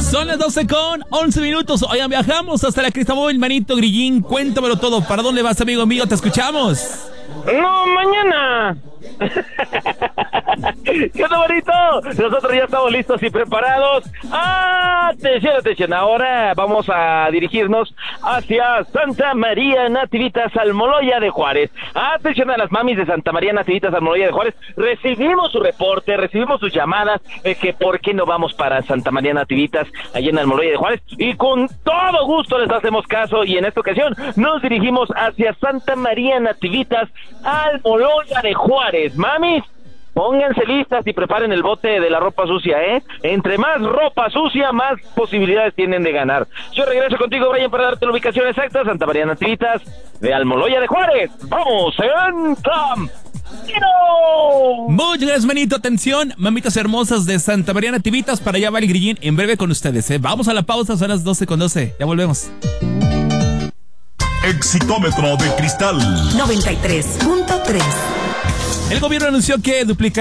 Son las 12:11. Oigan, viajamos hasta la Cristóbal, manito Grillín. Cuéntamelo todo. ¿Para dónde vas, amigo mío? Te escuchamos. No, mañana. ¿Qué onda, bonito? Nosotros ya estamos listos y preparados. Atención, atención. Ahora vamos a dirigirnos hacia Santa María Nativitas Almoloya de Juárez. Atención a las mamis de Santa María Nativitas Almoloya de Juárez. Recibimos su reporte, recibimos sus llamadas, que por qué no vamos para Santa María Nativitas allá en Almoloya de Juárez, y con todo gusto les hacemos caso, y en esta ocasión nos dirigimos hacia Santa María Nativitas Almoloya de Juárez. Mamis, pónganse listas y preparen el bote de la ropa sucia, ¿eh? Entre más ropa sucia, más posibilidades tienen de ganar. Yo regreso contigo, Brian, para darte la ubicación exacta. Santa María Nativitas de Almoloya de Juárez. ¡Vamos en camino! Muchas gracias, manito. Atención, mamitas hermosas de Santa María Nativitas. Para allá va el Grillín en breve con ustedes, ¿eh? Vamos a la pausa, son las 12:12. Ya volvemos. Exitómetro de cristal 93.3. El gobierno anunció que duplicará